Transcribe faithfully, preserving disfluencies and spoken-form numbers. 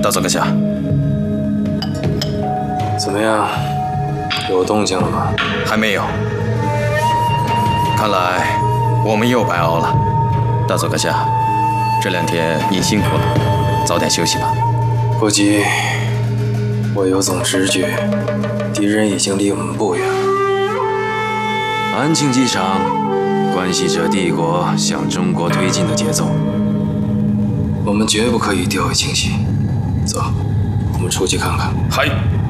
大佐阁下， 怎么样？有动静了吗？ 还没有。看来我们又白熬了。大佐阁下，这两天你辛苦了，早点休息吧。 不急，我有种直觉，敌人已经离我们不远了。安庆机场关系着帝国向中国推进的节奏，我们绝不可以掉以轻心。走，我们出去看看。 嗨。